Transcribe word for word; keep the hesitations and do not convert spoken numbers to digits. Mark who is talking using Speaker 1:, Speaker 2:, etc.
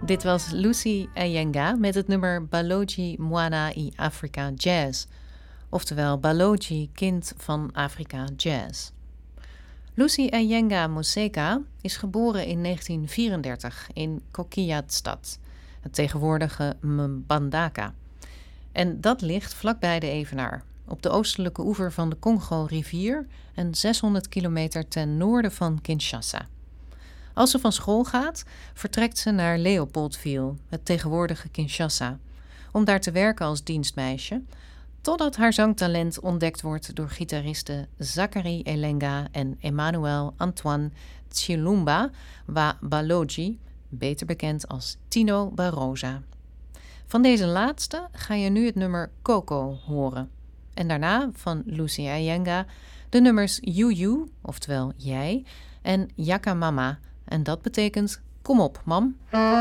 Speaker 1: Dit was Lucy Ayenga met het nummer Baloji Mwana i Afrika Jazz. Oftewel Baloji, kind van Afrika Jazz. Lucy Ayenga Moseka is geboren in negentien vierendertig in Kokiatstad, het tegenwoordige Mbandaka. En dat ligt vlakbij de Evenaar, op de oostelijke oever van de Congo-rivier en zeshonderd kilometer ten noorden van Kinshasa. Als ze van school gaat, vertrekt ze naar Leopoldville, het tegenwoordige Kinshasa, om daar te werken als dienstmeisje, totdat haar zangtalent ontdekt wordt door gitaristen Zachary Elenga en Emmanuel Antoine Tshilumba wa Baloji, beter bekend als Tino Baroza. Van deze laatste ga je nu het nummer Coco horen. En daarna van Lucy Ayenga de nummers You You, oftewel Jij, en Yaka Mama. En dat betekent kom op, mam.